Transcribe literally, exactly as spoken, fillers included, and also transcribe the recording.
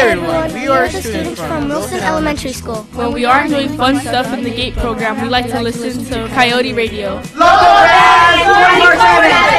everyone. We are students from Wilson Elementary School. When we aren't doing fun stuff in the GATE program, we like to listen to Coyote Radio. Local Fans twenty-four seven!